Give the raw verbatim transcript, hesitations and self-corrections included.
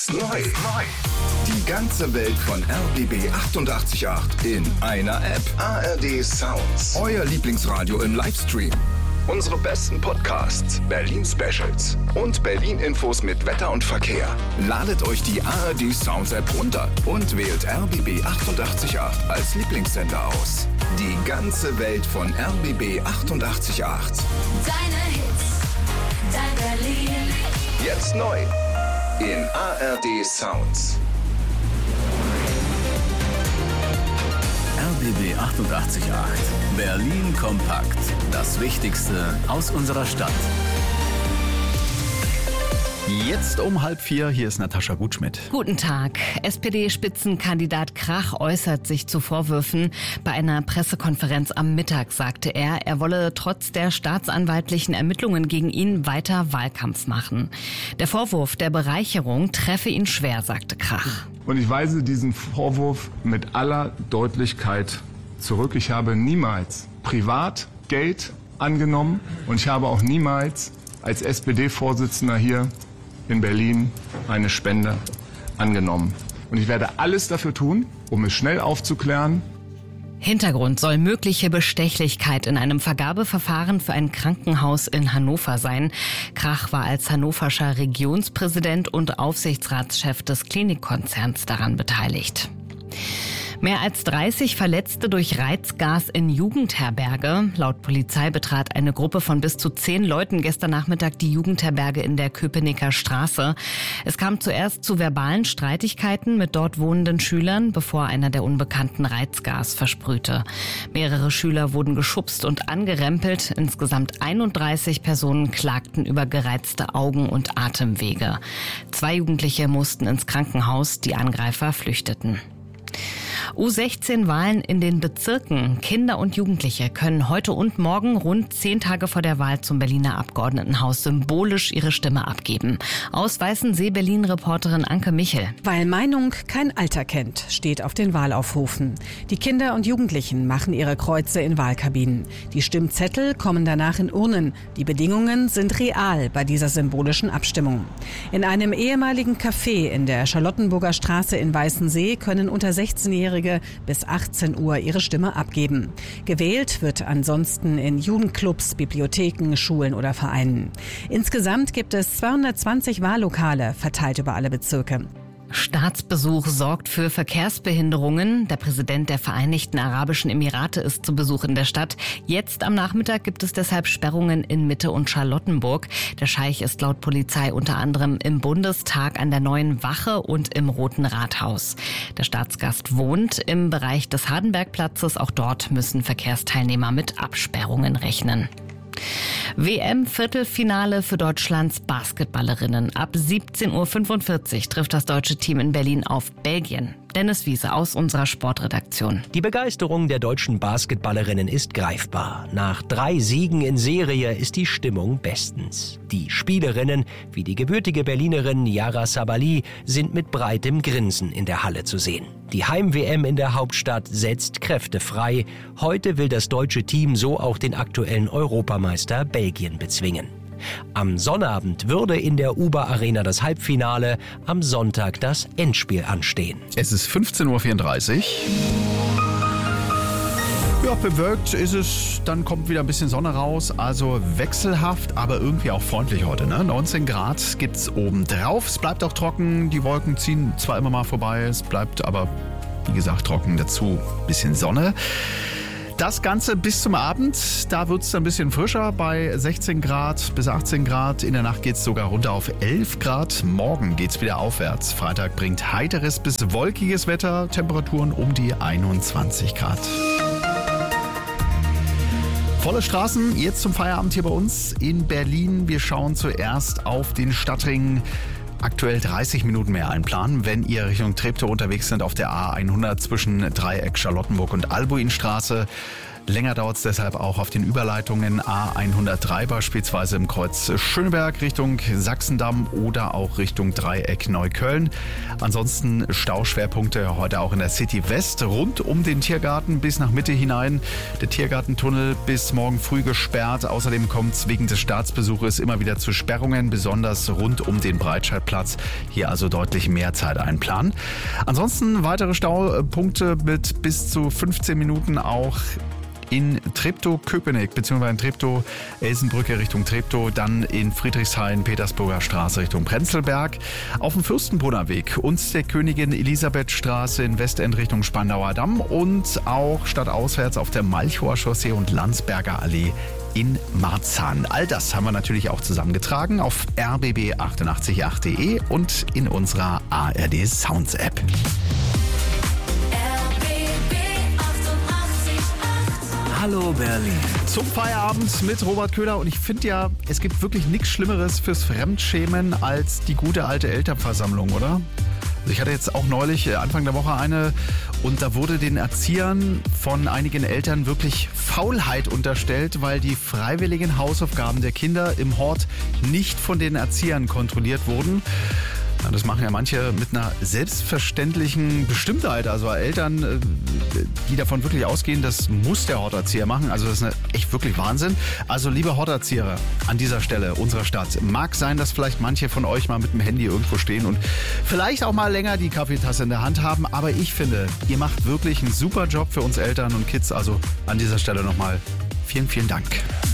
Jetzt neu. neu. Die ganze Welt von R B B achtundachtzig Komma acht in einer App. A R D Sounds. Euer Lieblingsradio im Livestream. Unsere besten Podcasts, Berlin-Specials und Berlin-Infos mit Wetter und Verkehr. Ladet euch die A R D Sounds App runter und wählt R B B achtundachtzig Komma acht als Lieblingssender aus. Die ganze Welt von R B B achtundachtzig Komma acht. Deine Hits, dein Berlin. Jetzt neu in A R D Sounds. R B B achtundachtzig Komma acht. Berlin kompakt. Das Wichtigste aus unserer Stadt. Jetzt um halb vier, hier ist Natascha Gutschmidt. Guten Tag. S P D-Spitzenkandidat Krach äußert sich zu Vorwürfen. Bei einer Pressekonferenz am Mittag sagte er, er wolle trotz der staatsanwaltlichen Ermittlungen gegen ihn weiter Wahlkampf machen. Der Vorwurf der Bereicherung treffe ihn schwer, sagte Krach. Und ich weise diesen Vorwurf mit aller Deutlichkeit zurück. Ich habe niemals privat Geld angenommen und ich habe auch niemals als S P D-Vorsitzender hier in Berlin eine Spende angenommen. Und ich werde alles dafür tun, um es schnell aufzuklären. Hintergrund soll mögliche Bestechlichkeit in einem Vergabeverfahren für ein Krankenhaus in Hannover sein. Krach war als hannoverscher Regionspräsident und Aufsichtsratschef des Klinikkonzerns daran beteiligt. Mehr als dreißig Verletzte durch Reizgas in Jugendherberge. Laut Polizei betrat eine Gruppe von bis zu zehn Leuten gestern Nachmittag die Jugendherberge in der Köpenicker Straße. Es kam zuerst zu verbalen Streitigkeiten mit dort wohnenden Schülern, bevor einer der Unbekannten Reizgas versprühte. Mehrere Schüler wurden geschubst und angerempelt. Insgesamt einunddreißig Personen klagten über gereizte Augen- und Atemwege. Zwei Jugendliche mussten ins Krankenhaus, die Angreifer flüchteten. U sechzehn Wahlen in den Bezirken. Kinder und Jugendliche können heute und morgen rund zehn Tage vor der Wahl zum Berliner Abgeordnetenhaus symbolisch ihre Stimme abgeben. Aus Weißensee-Berlin-Reporterin Anke Michel. Weil Meinung kein Alter kennt, steht auf den Wahlaufrufen. Die Kinder und Jugendlichen machen ihre Kreuze in Wahlkabinen. Die Stimmzettel kommen danach in Urnen. Die Bedingungen sind real bei dieser symbolischen Abstimmung. In einem ehemaligen Café in der Charlottenburger Straße in Weißensee können unter sechzehnjährige bis achtzehn Uhr ihre Stimme abgeben. Gewählt wird ansonsten in Jugendclubs, Bibliotheken, Schulen oder Vereinen. Insgesamt gibt es zweihundertzwanzig Wahllokale, verteilt über alle Bezirke. Staatsbesuch sorgt für Verkehrsbehinderungen. Der Präsident der Vereinigten Arabischen Emirate ist zu Besuch in der Stadt. Jetzt am Nachmittag gibt es deshalb Sperrungen in Mitte und Charlottenburg. Der Scheich ist laut Polizei unter anderem im Bundestag, an der Neuen Wache und im Roten Rathaus. Der Staatsgast wohnt im Bereich des Hardenbergplatzes. Auch dort müssen Verkehrsteilnehmer mit Absperrungen rechnen. W M-Viertelfinale für Deutschlands Basketballerinnen. Ab siebzehn Uhr fünfundvierzig trifft das deutsche Team in Berlin auf Belgien. Dennis Wiese aus unserer Sportredaktion. Die Begeisterung der deutschen Basketballerinnen ist greifbar. Nach drei Siegen in Serie ist die Stimmung bestens. Die Spielerinnen, wie die gebürtige Berlinerin Yara Sabali, sind mit breitem Grinsen in der Halle zu sehen. Die Heim-W M in der Hauptstadt setzt Kräfte frei. Heute will das deutsche Team so auch den aktuellen Europameister Belgien bezwingen. Am Sonnabend würde in der Uber Arena das Halbfinale, am Sonntag das Endspiel anstehen. Es ist fünfzehn Uhr vierunddreißig. Ja, bewölkt ist es, dann kommt wieder ein bisschen Sonne raus, also wechselhaft, aber irgendwie auch freundlich heute, ne? neunzehn Grad gibt's oben drauf, es bleibt auch trocken, die Wolken ziehen zwar immer mal vorbei, es bleibt aber, wie gesagt, trocken, dazu bisschen Sonne. Das Ganze bis zum Abend, da wird es ein bisschen frischer bei sechzehn Grad bis achtzehn Grad. In der Nacht geht es sogar runter auf elf Grad. Morgen geht es wieder aufwärts. Freitag bringt heiteres bis wolkiges Wetter, Temperaturen um die einundzwanzig Grad. Volle Straßen, jetzt zum Feierabend hier bei uns in Berlin. Wir schauen zuerst auf den Stadtring. Aktuell dreißig Minuten mehr einplanen, wenn ihr Richtung Treptow unterwegs sind auf der A hundert zwischen Dreieck Charlottenburg und Albuinstraße. Länger dauert es deshalb auch auf den Überleitungen A hundertdrei beispielsweise im Kreuz Schöneberg Richtung Sachsendamm oder auch Richtung Dreieck Neukölln. Ansonsten Stauschwerpunkte heute auch in der City West rund um den Tiergarten bis nach Mitte hinein. Der Tiergartentunnel bis morgen früh gesperrt. Außerdem kommt es wegen des Staatsbesuches immer wieder zu Sperrungen, besonders rund um den Breitscheidplatz. Hier also deutlich mehr Zeit einplanen. Ansonsten weitere Staupunkte mit bis zu fünfzehn Minuten auch in Treptow-Köpenick, beziehungsweise in Treptow-Elsenbrücke Richtung Treptow, dann in Friedrichshain, Petersburger Straße Richtung Prenzlberg, auf dem Fürstenbrunner Weg und der Königin Elisabeth Straße in Westend Richtung Spandauer Damm und auch stadtauswärts auf der Malchower Chaussee und Landsberger Allee in Marzahn. All das haben wir natürlich auch zusammengetragen auf r b b achtundachtzig punkt acht punkt d e und in unserer A R D Sounds App. Hallo Berlin. Zum Feierabend mit Robert Köhler und ich finde ja, es gibt wirklich nichts Schlimmeres fürs Fremdschämen als die gute alte Elternversammlung, oder? Also ich hatte jetzt auch neulich Anfang der Woche eine und da wurde den Erziehern von einigen Eltern wirklich Faulheit unterstellt, weil die freiwilligen Hausaufgaben der Kinder im Hort nicht von den Erziehern kontrolliert wurden. Das machen ja manche mit einer selbstverständlichen Bestimmtheit. Also Eltern, die davon wirklich ausgehen, das muss der Horterzieher machen. Also das ist echt wirklich Wahnsinn. Also liebe Horterzieher an dieser Stelle unserer Stadt, mag sein, dass vielleicht manche von euch mal mit dem Handy irgendwo stehen und vielleicht auch mal länger die Kaffeetasse in der Hand haben. Aber ich finde, ihr macht wirklich einen super Job für uns Eltern und Kids. Also an dieser Stelle nochmal vielen, vielen Dank.